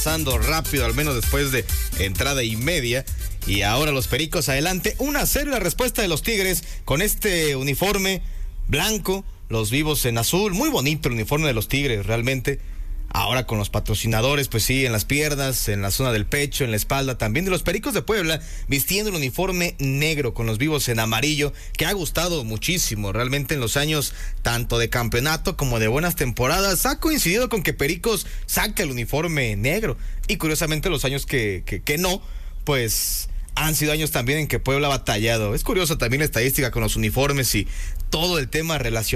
pasando rápido, al menos después de entrada y media. Y ahora los Pericos adelante, 1-0 la respuesta de los Tigres con este uniforme blanco, los vivos en azul, muy bonito el uniforme de los Tigres realmente. Ahora con los patrocinadores, pues sí, en las piernas, en la zona del pecho, en la espalda, también de los Pericos de Puebla, vistiendo el uniforme negro con los vivos en amarillo, que ha gustado muchísimo, realmente en los años tanto de campeonato como de buenas temporadas, ha coincidido con que Pericos saca el uniforme negro, y curiosamente los años que no, pues han sido años también en que Puebla ha batallado. Es curioso también la estadística con los uniformes y todo el tema relacionado